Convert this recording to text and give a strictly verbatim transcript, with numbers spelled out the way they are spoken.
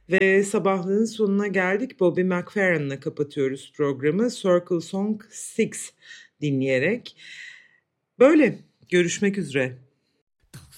Ve sabahlığın sonuna geldik. Bobby McFerrin'le kapatıyoruz programı. Circle Song altı dinleyerek. Böyle, görüşmek üzere.